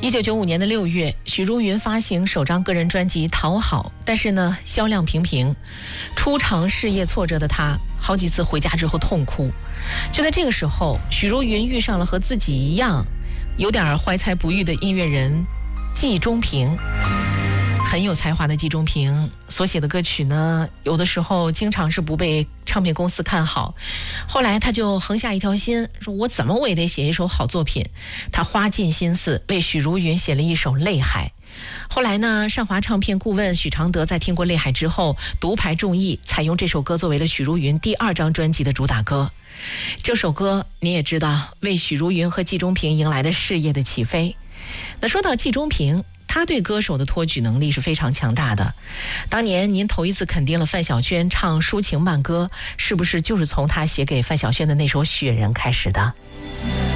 1995年的6月，许茹芸发行首张个人专辑《讨好》，但是呢，销量平平。初尝事业挫折的她，好几次回家之后痛哭。就在这个时候，许茹芸遇上了和自己一样有点怀才不遇的音乐人季中平。很有才华的季中平所写的歌曲呢，有的时候经常是不被唱片公司看好。后来他就横下一条心，说我怎么我也得写一首好作品。他花尽心思为许茹芸写了一首《泪海》。后来呢，上华唱片顾问许常德在听过《泪海》之后，独排众议，采用这首歌作为了许茹芸第2张专辑的主打歌。这首歌你也知道，为许茹芸和季中平迎来了事业的起飞。那说到季中平，他对歌手的托举能力是非常强大的。当年您头一次肯定了范晓萱唱抒情慢歌，是不是就是从他写给范晓萱的那首《雪人》开始的？